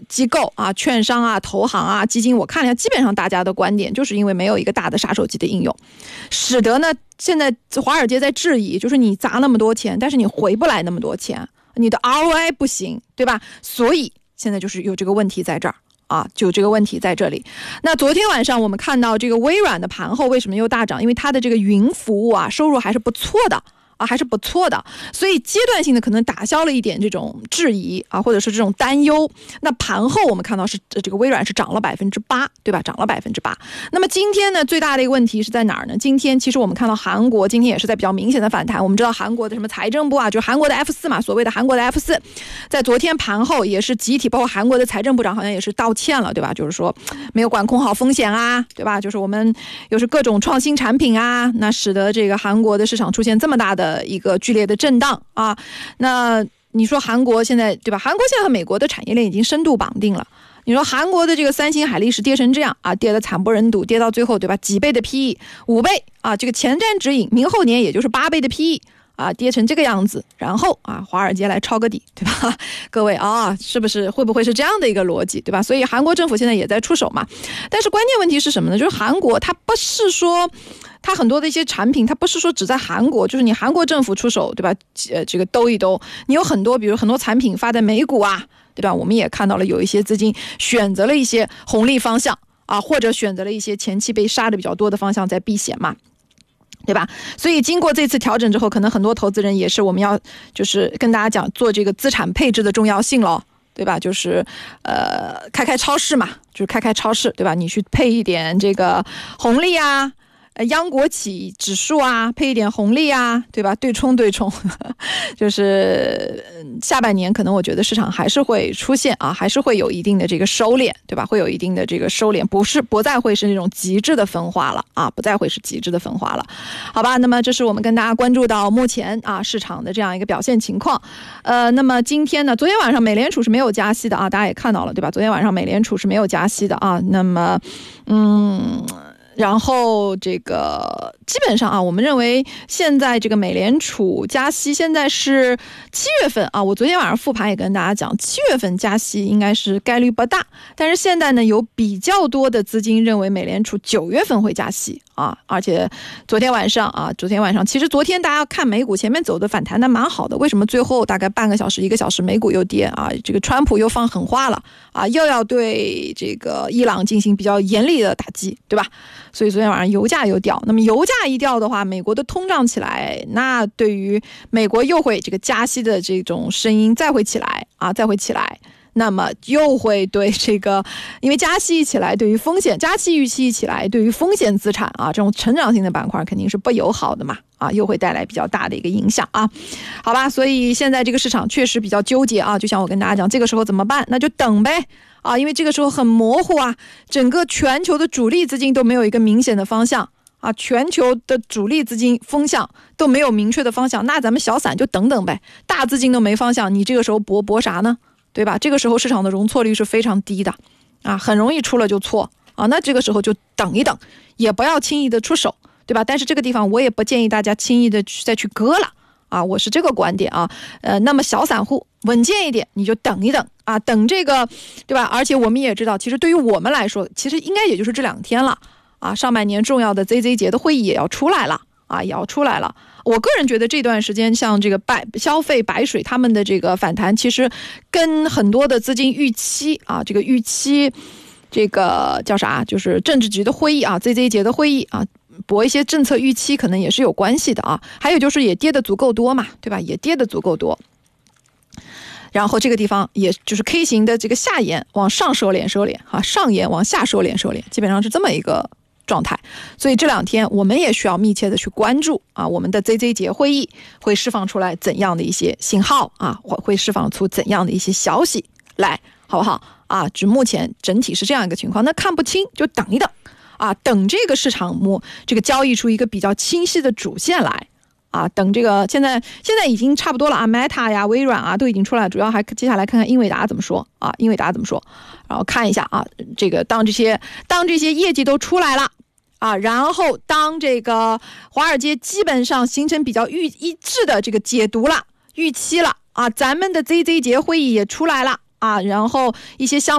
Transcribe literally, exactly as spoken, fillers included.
机构啊、券商啊、投行啊、基金，我看了一下，基本上大家的观点就是因为没有一个大的杀手级的应用，使得呢现在华尔街在质疑，就是你砸那么多钱，但是你回不来那么多钱，你的 R O I 不行，对吧？所以现在就是有这个问题在这儿。啊，就这个问题在这里。那昨天晚上我们看到这个微软的盘后为什么又大涨？因为它的这个云服务啊，收入还是不错的。啊，还是不错的，所以阶段性的可能打消了一点这种质疑啊，或者是这种担忧。那盘后我们看到是这个微软是涨了百分之八，对吧？涨了百分之八。那么今天呢，最大的一个问题是在哪儿呢？今天其实我们看到韩国今天也是在比较明显的反弹。我们知道韩国的什么财政部啊，就是韩国的 F 四 嘛，所谓的韩国的 F 四，在昨天盘后也是集体，包括韩国的财政部长好像也是道歉了，对吧？就是说没有管控好风险啊，对吧？就是我们又是各种创新产品啊，那使得这个韩国的市场出现这么大的一个剧烈的震荡啊。那你说韩国现在对吧？韩国现在和美国的产业链已经深度绑定了。你说韩国的这个三星、海力士跌成这样啊，跌得惨不忍睹，跌到最后对吧？几倍的 P E， 五倍啊，这个前瞻指引明后年也就是八倍的 P E。啊，跌成这个样子，然后啊，华尔街来抄个底，对吧？各位啊，是不是会不会是这样的一个逻辑，对吧？所以韩国政府现在也在出手嘛。但是关键问题是什么呢？就是韩国它不是说它很多的一些产品，它不是说只在韩国，就是你韩国政府出手，对吧？呃，这个兜一兜，你有很多，比如很多产品发在美股啊，对吧？我们也看到了有一些资金选择了一些红利方向啊，或者选择了一些前期被杀的比较多的方向在避险嘛。对吧？所以经过这次调整之后，可能很多投资人也是我们要就是跟大家讲做这个资产配置的重要性了，对吧？就是呃开开超市嘛，就是开开超市，对吧？你去配一点这个红利啊，呃央国企指数啊，配一点红利啊，对吧？对冲对冲，就是下半年可能我觉得市场还是会出现啊，还是会有一定的这个收敛，对吧？会有一定的这个收敛，不是不再会是那种极致的分化了啊，不再会是极致的分化了，好吧？那么这是我们跟大家关注到目前啊市场的这样一个表现情况。呃，那么今天呢，昨天晚上美联储是没有加息的啊，大家也看到了，对吧？昨天晚上美联储是没有加息的啊，那么嗯。然后这个基本上啊，我们认为现在这个美联储加息现在是七月份啊，我昨天晚上复盘也跟大家讲，七月份加息应该是概率不大，但是现在呢有比较多的资金认为美联储九月份会加息啊，而且昨天晚上啊，昨天晚上其实昨天大家看美股前面走的反弹的蛮好的，为什么最后大概半个小时一个小时美股又跌啊？这个川普又放狠话了啊，又要对这个伊朗进行比较严厉的打击，对吧？所以昨天晚上油价又掉，那么油价一掉的话，美国的通胀起来，那对于美国又会这个加息的这种声音再会起来啊，再会起来，那么又会对这个，因为加息一起来，对于风险加息预期一起来，对于风险资产啊这种成长性的板块肯定是不友好的嘛，啊，又会带来比较大的一个影响啊，好吧，所以现在这个市场确实比较纠结啊，就像我跟大家讲，这个时候怎么办？那就等呗。啊，因为这个时候很模糊啊，整个全球的主力资金都没有一个明显的方向啊，全球的主力资金风向都没有明确的方向，那咱们小散就等等呗，大资金都没方向，你这个时候搏搏啥呢？对吧？这个时候市场的容错率是非常低的啊，很容易出了就错啊，那这个时候就等一等，也不要轻易的出手，对吧？但是这个地方我也不建议大家轻易的再去割了啊，我是这个观点啊，呃，那么小散户稳健一点，你就等一等啊，等这个，对吧？而且我们也知道，其实对于我们来说，其实应该也就是这两天了啊，上半年重要的 Z Z 节的会议也要出来了啊，也要出来了。我个人觉得这段时间像这个白消费白水他们的这个反弹，其实跟很多的资金预期啊，这个预期，这个叫啥？就是政治局的会议啊 ，Z Z 节的会议啊。博一些政策预期可能也是有关系的啊，还有就是也跌得足够多嘛，对吧？也跌得足够多，然后这个地方也就是 K 型的这个下沿往上收敛收敛啊，上沿往下收敛收敛，基本上是这么一个状态。所以这两天我们也需要密切的去关注啊，我们的 Z Z 节会议会释放出来怎样的一些信号啊，会释放出怎样的一些消息来，好不好啊？就目前整体是这样一个情况，那看不清就等一等。啊，等这个市场目这个交易出一个比较清晰的主线来啊，等这个现在现在已经差不多了啊 ，Meta 呀、微软啊都已经出来了，主要还接下来看看英伟达怎么说啊，英伟达怎么说，然后看一下啊，这个当这些当这些业绩都出来了啊，然后当这个华尔街基本上形成比较预一致的这个解读了、预期了啊，咱们的 Z Z 节会议也出来了啊，然后一些相